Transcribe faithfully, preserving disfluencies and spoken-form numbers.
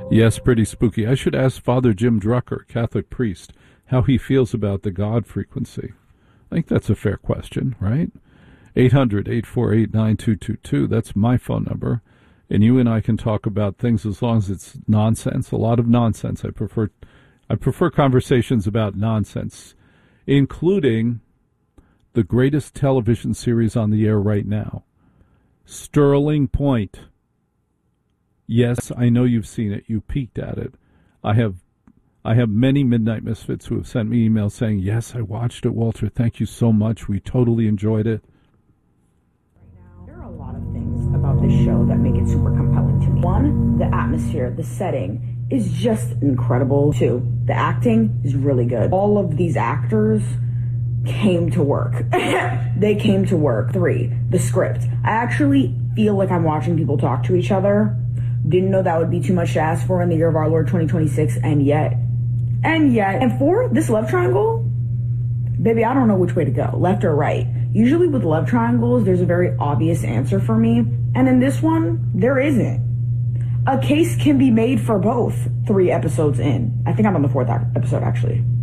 Yes, pretty spooky. I should ask Father Jim Drucker, Catholic priest, how he feels about the God frequency. I think that's a fair question, right? eight hundred, eight four eight, nine two two two. That's my phone number. And you and I can talk about things as long as it's nonsense. A lot of nonsense. I prefer I prefer conversations about nonsense, including the greatest television series on the air right now, Sterling Point. Yes, I know you've seen it. You peeked at it. I have I have many Midnight Misfits who have sent me emails saying, yes, I watched it, Walter. Thank you so much. We totally enjoyed it. There are a lot of things about this show that make it super compelling to me. One, the atmosphere, the setting is just incredible. Two, the acting is really good. All of these actors came to work. They came to work. Three, the script. I actually feel like I'm watching people talk to each other. Didn't know that would be too much to ask for in the year of our Lord twenty twenty-six, and yet, and yet, and for this love triangle, baby, I don't know which way to go, left or right. Usually with love triangles, there's a very obvious answer for me, and in this one, there isn't. A case can be made for both three episodes in. I think I'm on the fourth episode, actually.